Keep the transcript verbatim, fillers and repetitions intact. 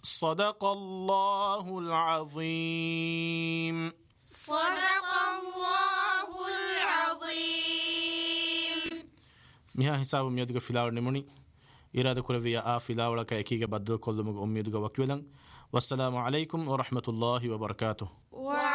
صدق الله العظيم. صدق الله العظيم. مها حساب ميدغ فلاور نموني إرادة كرفية آفلا ولا كأكيد بدل كل مج أميدغ وكيلن. والسلام عليكم ورحمة الله وبركاته.